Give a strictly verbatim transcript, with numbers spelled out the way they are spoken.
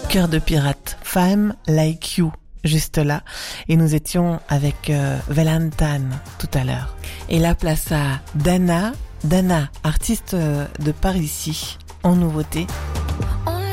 Cœur de pirate, Femme Like You, juste là. Et nous étions avec euh, Valentine tout à l'heure. Et là, place à Dana, Dana, artiste de par ici, en nouveauté.